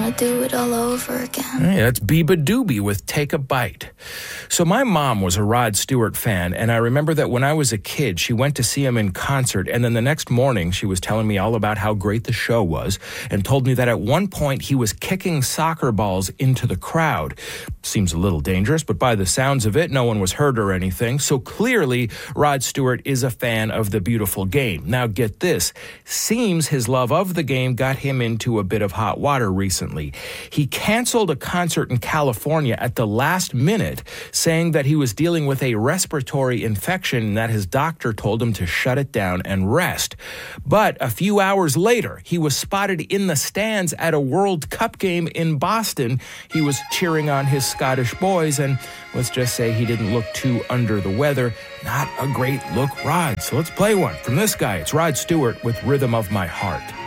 want to do it all over again. Hey, that's Biba Doobie with Take a Bite. So my mom was a Rod Stewart fan, and I remember that when I was a kid, she went to see him in concert, and then the next morning she was telling me all about how great the show was and told me that at one point he was kicking soccer balls into the crowd. Seems a little dangerous, but by the sounds of it, no one was hurt or anything. So clearly, Rod Stewart is a fan of the beautiful game. Now get this, seems his love of the game got him into a bit of hot water recently. He canceled a concert in California at the last minute, saying that he was dealing with a respiratory infection and that his doctor told him to shut it down and rest. But a few hours later, he was spotted in the stands at a World Cup game in Boston. He was cheering on his Scottish boys, and let's just say he didn't look too under the weather. Not a great look, Rod. So let's play one from this guy. It's Rod Stewart with Rhythm of My Heart.